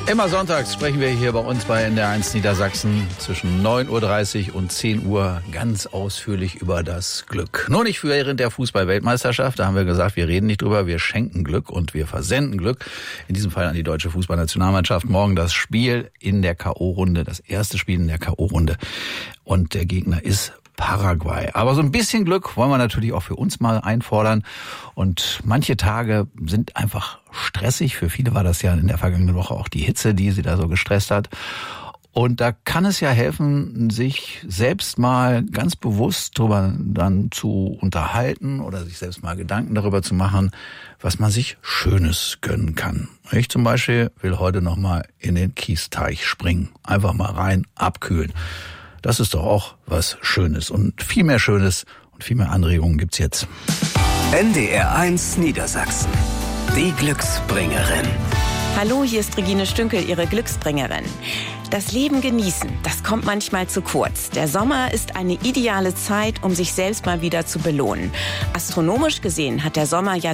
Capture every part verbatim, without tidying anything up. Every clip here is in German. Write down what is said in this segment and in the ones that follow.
Immer sonntags sprechen wir hier bei uns bei N D R eins Niedersachsen zwischen neun Uhr dreißig und zehn Uhr ganz ausführlich über das Glück. Nur nicht während der Fußball-Weltmeisterschaft, da haben wir gesagt, wir reden nicht drüber, wir schenken Glück und wir versenden Glück. In diesem Fall an die deutsche Fußballnationalmannschaft. Morgen das Spiel in der K O-Runde, das erste Spiel in der K O-Runde. Und der Gegner ist Paraguay. Aber so ein bisschen Glück wollen wir natürlich auch für uns mal einfordern. Und manche Tage sind einfach stressig. Für viele war das ja in der vergangenen Woche auch die Hitze, die sie da so gestresst hat. Und da kann es ja helfen, sich selbst mal ganz bewusst darüber dann zu unterhalten oder sich selbst mal Gedanken darüber zu machen, was man sich Schönes gönnen kann. Ich zum Beispiel will heute noch mal in den Kiesteich springen. Einfach mal rein, abkühlen. Das ist doch auch was Schönes. Und viel mehr Schönes und viel mehr Anregungen gibt's jetzt. N D R eins Niedersachsen. Die Glücksbringerin. Hallo, hier ist Regine Stünkel, Ihre Glücksbringerin. Das Leben genießen, das kommt manchmal zu kurz. Der Sommer ist eine ideale Zeit, um sich selbst mal wieder zu belohnen. Astronomisch gesehen hat der Sommer ja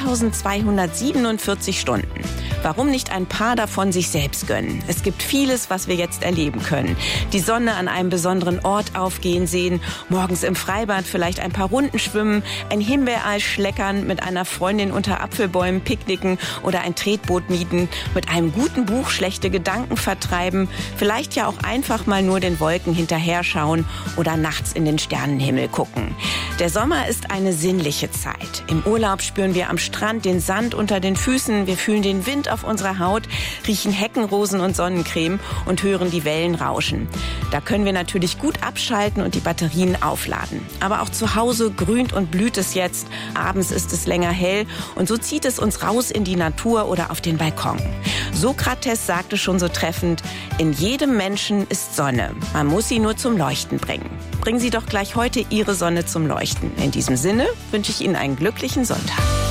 zweitausendzweihundertsiebenundvierzig Stunden. Warum nicht ein paar davon sich selbst gönnen? Es gibt vieles, was wir jetzt erleben können. Die Sonne an einem besonderen Ort aufgehen sehen, morgens im Freibad vielleicht ein paar Runden schwimmen, ein Himbeereis schleckern, mit einer Freundin unter Apfelbäumen picknicken oder ein Tretboot mieten, mit einem guten Buch schlechte Gedanken vertreiben, vielleicht ja auch einfach mal nur den Wolken hinterher schauen oder nachts in den Sternenhimmel gucken. Der Sommer ist eine sinnliche Zeit. Im Urlaub spüren wir am Strand den Sand unter den Füßen, wir fühlen den Wind auf unserer Haut, riechen Heckenrosen und Sonnencreme und hören die Wellen rauschen. Da können wir natürlich gut abschalten und die Batterien aufladen. Aber auch zu Hause grünt und blüht es jetzt, abends ist es länger hell und so zieht es uns raus in die Natur oder auf den Balkon. Sokrates sagte schon so treffend, in jedem Menschen ist Sonne. Man muss sie nur zum Leuchten bringen. Bringen Sie doch gleich heute Ihre Sonne zum Leuchten. In diesem Sinne wünsche ich Ihnen einen glücklichen Sonntag.